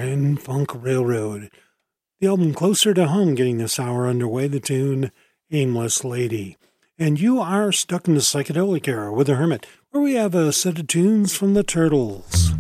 and Funk Railroad. The album Closer to Home getting this hour underway, the tune Aimless Lady. And you are stuck in the psychedelic era with The Hermit, where we have a set of tunes from the Turtles.